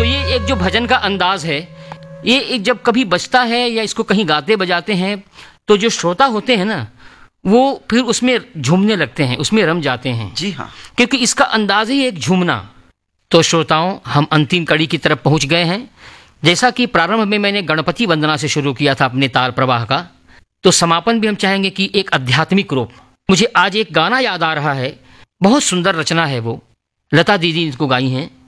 तो ये एक जो भजन का अंदाज है, ये एक जब कभी बजता है या इसको कहीं गाते बजाते हैं तो जो श्रोता होते हैं ना, वो फिर उसमें झूमने लगते हैं, उसमें रम जाते हैं। जी हाँ। क्योंकि इसका अंदाज ही एक झूमना। तो श्रोताओं, हम अंतिम कड़ी की तरफ पहुंच गए हैं। जैसा कि प्रारंभ में मैंने गणपति वंदना से शुरू किया था अपने तार प्रवाह का, तो समापन भी हम चाहेंगे कि एक आध्यात्मिक रूप। मुझे आज एक गाना याद आ रहा है, बहुत सुंदर रचना है वो, लता दीदी ने इसको गाई हैं।